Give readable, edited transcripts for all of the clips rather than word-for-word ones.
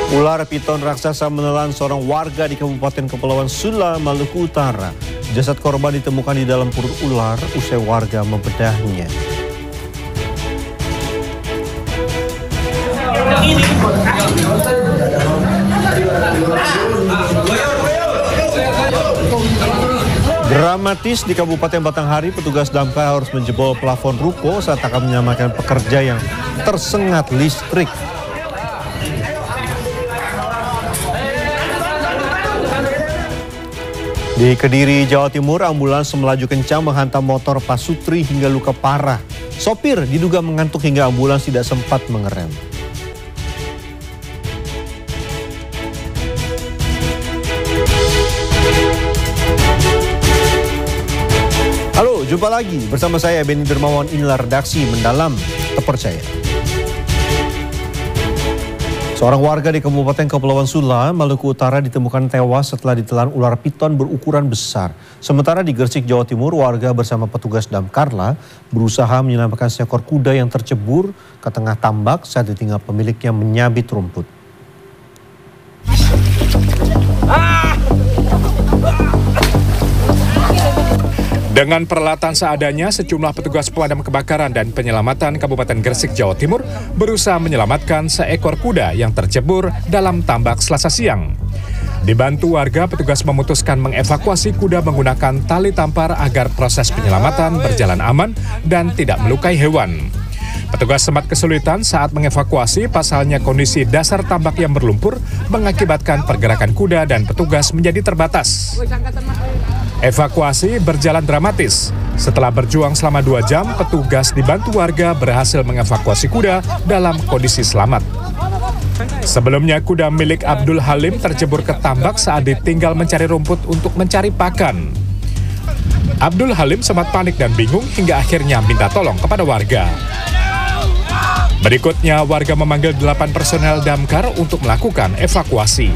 Ular piton raksasa menelan seorang warga di Kabupaten Kepulauan Sula, Maluku Utara. Jasad korban ditemukan di dalam perut ular usai warga membedahnya. Dramatis di Kabupaten Batanghari, petugas damkar harus menjebol plafon ruko saat akan menyelamatkan pekerja yang tersengat listrik. Di Kediri, Jawa Timur, ambulans melaju kencang menghantam motor pasutri hingga luka parah. Sopir diduga mengantuk hingga ambulans tidak sempat mengerem. Halo, jumpa lagi bersama saya Benny Dermawan. Inilah redaksi Mendalam Terpercaya. Seorang warga di Kabupaten Kepulauan Sula, Maluku Utara ditemukan tewas setelah ditelan ular piton berukuran besar. Sementara di Gresik, Jawa Timur, warga bersama petugas damkarla berusaha menyelamatkan seekor kuda yang tercebur ke tengah tambak saat ditinggal pemiliknya menyabit rumput. Dengan peralatan seadanya, sejumlah petugas pemadam kebakaran dan penyelamatan Kabupaten Gresik, Jawa Timur berusaha menyelamatkan seekor kuda yang tercebur dalam tambak Selasa siang. Dibantu warga, petugas memutuskan mengevakuasi kuda menggunakan tali tampar agar proses penyelamatan berjalan aman dan tidak melukai hewan. Petugas sempat kesulitan saat mengevakuasi, pasalnya kondisi dasar tambak yang berlumpur mengakibatkan pergerakan kuda dan petugas menjadi terbatas. Evakuasi berjalan dramatis. Setelah berjuang selama 2 jam, petugas dibantu warga berhasil mengevakuasi kuda dalam kondisi selamat. Sebelumnya, kuda milik Abdul Halim tercebur ke tambak saat ditinggal mencari rumput untuk mencari pakan. Abdul Halim sempat panik dan bingung hingga akhirnya minta tolong kepada warga. Berikutnya, warga memanggil 8 personel damkar untuk melakukan evakuasi.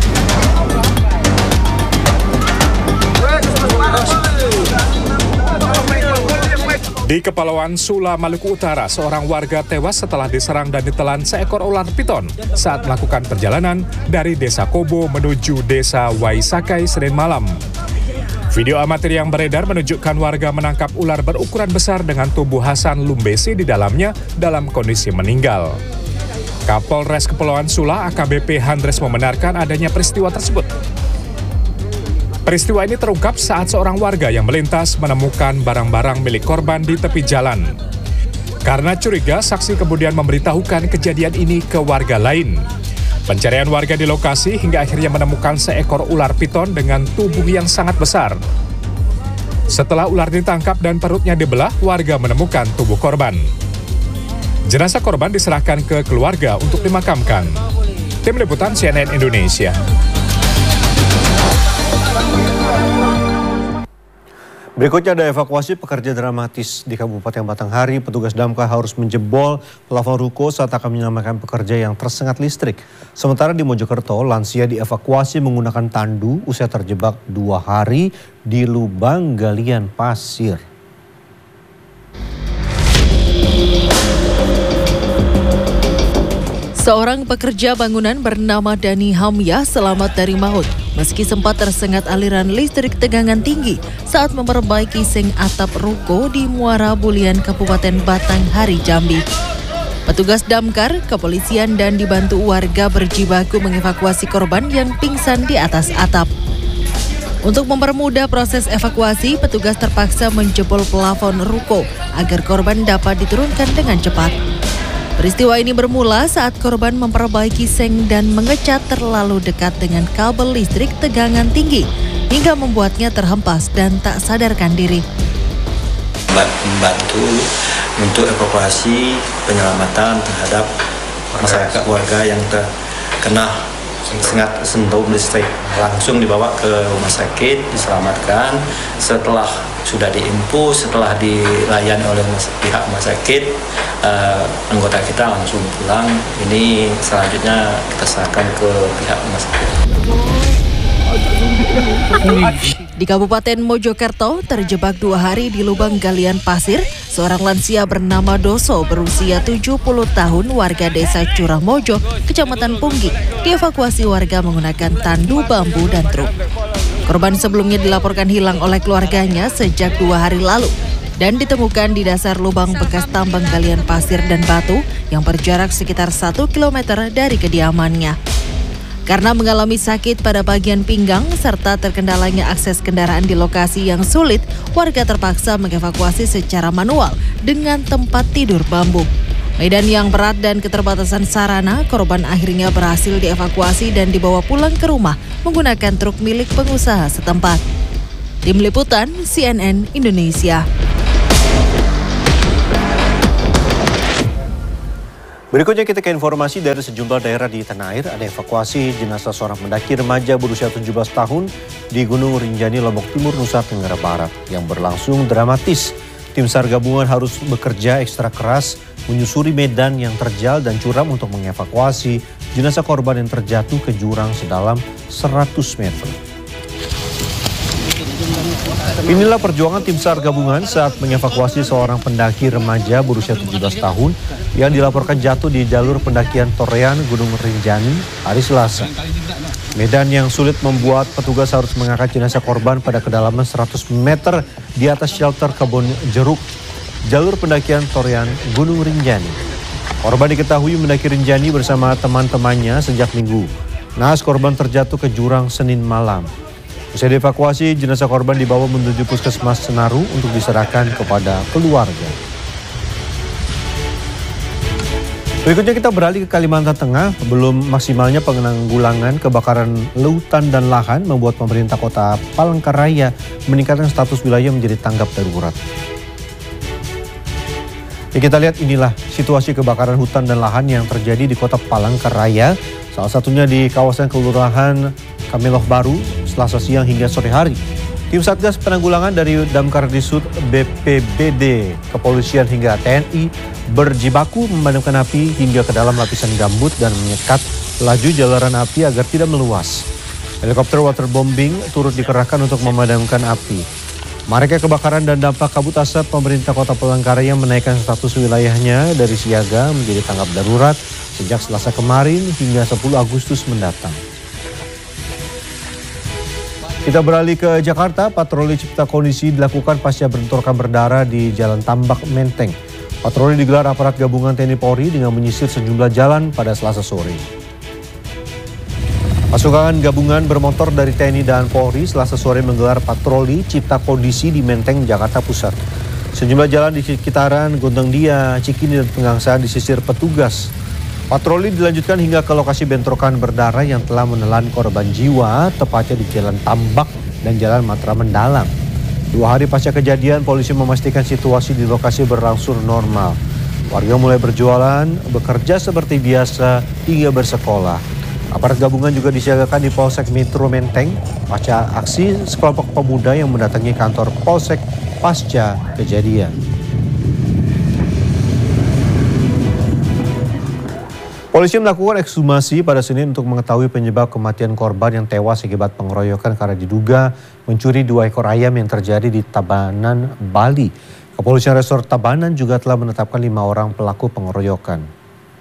Di Kepulauan Sula, Maluku Utara, seorang warga tewas setelah diserang dan ditelan seekor ular piton saat melakukan perjalanan dari Desa Kobo menuju Desa Waisakai Senin malam. Video amatir yang beredar menunjukkan warga menangkap ular berukuran besar dengan tubuh Hasan Lumbesi di dalamnya dalam kondisi meninggal. Kapolres Kepulauan Sula AKBP Handres membenarkan adanya peristiwa tersebut. Peristiwa ini terungkap saat seorang warga yang melintas menemukan barang-barang milik korban di tepi jalan. Karena curiga, saksi kemudian memberitahukan kejadian ini ke warga lain. Pencarian warga di lokasi hingga akhirnya menemukan seekor ular piton dengan tubuh yang sangat besar. Setelah ular ditangkap dan perutnya dibelah, warga menemukan tubuh korban. Jenazah korban diserahkan ke keluarga untuk dimakamkan. Tim Liputan CNN Indonesia. Berikutnya ada evakuasi pekerja dramatis di Kabupaten Batanghari. Petugas damkar harus menjebol plafon ruko saat akan menyelamatkan pekerja yang tersengat listrik. Sementara di Mojokerto, lansia dievakuasi menggunakan tandu usai terjebak 2 hari di lubang galian pasir. Seorang pekerja bangunan bernama Dani Hamyah selamat dari maut meski sempat tersengat aliran listrik tegangan tinggi saat memperbaiki seng atap ruko di Muara Bulian, Kabupaten Batanghari, Jambi. Petugas damkar, kepolisian dan dibantu warga berjibaku mengevakuasi korban yang pingsan di atas atap. Untuk mempermudah proses evakuasi, petugas terpaksa menjebol plafon ruko agar korban dapat diturunkan dengan cepat. Peristiwa ini bermula saat korban memperbaiki seng dan mengecat terlalu dekat dengan kabel listrik tegangan tinggi hingga membuatnya terhempas dan tak sadarkan diri. Membantu untuk evakuasi penyelamatan terhadap masyarakat warga yang terkena sengat sentuh listrik, langsung dibawa ke rumah sakit, diselamatkan. Setelah sudah diinfus, setelah dilayani oleh pihak rumah sakit, anggota kita langsung pulang. Ini selanjutnya kita serahkan ke pihak rumah sakit. Di Kabupaten Mojokerto, terjebak 2 hari di lubang galian pasir, seorang lansia bernama Doso berusia 70 tahun warga desa Curahmojo, Kecamatan Punggi, dievakuasi warga menggunakan tandu bambu dan truk. Korban sebelumnya dilaporkan hilang oleh keluarganya sejak 2 hari lalu dan ditemukan di dasar lubang bekas tambang galian pasir dan batu yang berjarak sekitar 1 km dari kediamannya. Karena mengalami sakit pada bagian pinggang serta terkendalanya akses kendaraan di lokasi yang sulit, warga terpaksa mengevakuasi secara manual dengan tempat tidur bambu. Medan yang berat dan keterbatasan sarana, korban akhirnya berhasil dievakuasi dan dibawa pulang ke rumah menggunakan truk milik pengusaha setempat. Tim Liputan CNN Indonesia. Berikutnya kita ke informasi dari sejumlah daerah di tanah air. Ada evakuasi jenazah seorang pendaki remaja berusia 17 tahun di Gunung Rinjani, Lombok Timur, Nusa Tenggara Barat yang berlangsung dramatis. Tim SAR gabungan harus bekerja ekstra keras menyusuri medan yang terjal dan curam untuk mengevakuasi jenazah korban yang terjatuh ke jurang sedalam 100 meter. Inilah perjuangan tim SAR gabungan saat mengevakuasi seorang pendaki remaja berusia 17 tahun yang dilaporkan jatuh di jalur pendakian Torean Gunung Rinjani hari Selasa. Medan yang sulit membuat petugas harus mengangkat jenazah korban pada kedalaman 100 meter di atas shelter kebun jeruk jalur pendakian Torean Gunung Rinjani. Korban diketahui mendaki Rinjani bersama teman-temannya sejak Minggu. Naas korban terjatuh ke jurang Senin malam. Usai dievakuasi, jenazah korban dibawa menuju Puskesmas Senaru untuk diserahkan kepada keluarga. Berikutnya kita beralih ke Kalimantan Tengah. Belum maksimalnya penanggulangan kebakaran lautan dan lahan membuat pemerintah Kota Palangkaraya meningkatkan status wilayah menjadi tanggap darurat. Ya, kita lihat inilah situasi kebakaran hutan dan lahan yang terjadi di Kota Palangkaraya, salah satunya di kawasan Kelurahan Kameloh Baru, Selasa siang hingga sore hari. Tim Satgas Penanggulangan dari Damkar Disub, BPBD, Kepolisian hingga TNI berjibaku memadamkan api hingga ke dalam lapisan gambut dan menyekat laju jalaran api agar tidak meluas. Helikopter waterbombing turut dikerahkan untuk memadamkan api. Maraknya kebakaran dan dampak kabut asap, pemerintah Kota Palangkaraya menaikkan status wilayahnya dari siaga menjadi tanggap darurat sejak Selasa kemarin hingga 10 Agustus mendatang. Kita beralih ke Jakarta. Patroli cipta kondisi dilakukan pasca bentrokan berdarah di Jalan Tambak Menteng. Patroli digelar aparat gabungan TNI Polri dengan menyisir sejumlah jalan pada Selasa sore. Pasukan gabungan bermotor dari TNI dan Polri Selasa sore menggelar patroli cipta kondisi di Menteng, Jakarta Pusat. Sejumlah jalan di sekitaran Gondang Dia, Cikini, dan Pegangsaan disisir petugas. Patroli dilanjutkan hingga ke lokasi bentrokan berdarah yang telah menelan korban jiwa, tepatnya di Jalan Tambak dan Jalan Matraman Dalam. 2 hari pasca kejadian, polisi memastikan situasi di lokasi berangsur normal. Warga mulai berjualan, bekerja seperti biasa, hingga bersekolah. Aparat gabungan juga disiagakan di Polsek Metro Menteng pasca aksi sekelompok pemuda yang mendatangi kantor Polsek pasca kejadian. Polisi melakukan ekshumasi pada Senin untuk mengetahui penyebab kematian korban yang tewas akibat pengeroyokan karena diduga mencuri 2 ekor ayam yang terjadi di Tabanan, Bali. Kepolisian Resort Tabanan juga telah menetapkan 5 orang pelaku pengeroyokan.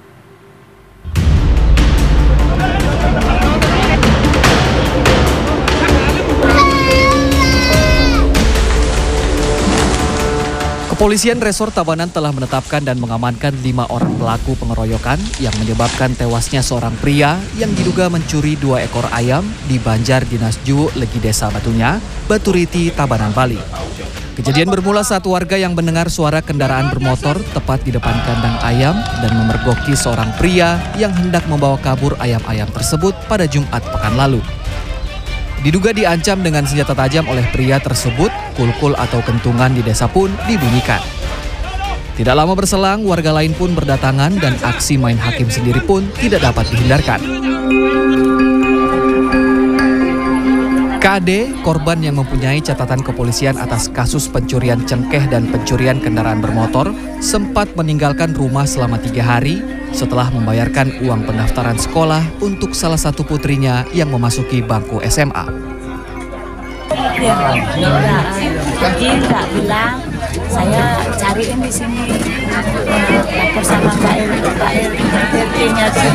Kepolisian Resort Tabanan telah menetapkan dan mengamankan 5 orang pelaku pengeroyokan yang menyebabkan tewasnya seorang pria yang diduga mencuri 2 ekor ayam di Banjar Dinas Ju, Legi Desa Batunya, Baturiti, Tabanan, Bali. Kejadian bermula saat warga yang mendengar suara kendaraan bermotor tepat di depan kandang ayam dan memergoki seorang pria yang hendak membawa kabur ayam-ayam tersebut pada Jumat pekan lalu. Diduga diancam dengan senjata tajam oleh pria tersebut, kulkul atau kentungan di desa pun dibunyikan. Tidak lama berselang, warga lain pun berdatangan dan aksi main hakim sendiri pun tidak dapat dihindarkan. KD, korban yang mempunyai catatan kepolisian atas kasus pencurian cengkeh dan pencurian kendaraan bermotor, sempat meninggalkan rumah selama 3 hari setelah membayarkan uang pendaftaran sekolah untuk salah satu putrinya yang memasuki bangku SMA. Pergi nggak bilang, saya cariin di sini, lapor sama Mbak RT-nya sih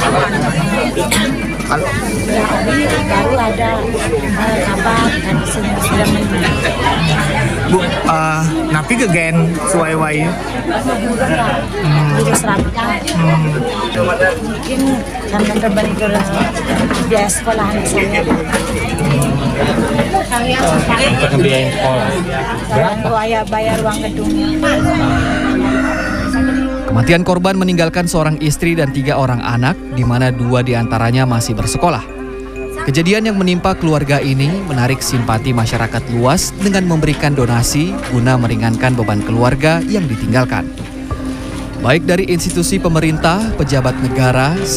baru ada kabar dari sini sudah meninggal. Bu, napi kegen suai-wai. Guru serangka. Mungkin karena terbentur di sekolah anak saya. Bayar uang gedungnya. Kematian korban meninggalkan seorang istri dan 3 orang anak, di mana 2 diantaranya masih bersekolah. Kejadian yang menimpa keluarga ini menarik simpati masyarakat luas dengan memberikan donasi guna meringankan beban keluarga yang ditinggalkan. Baik dari institusi pemerintah, pejabat negara,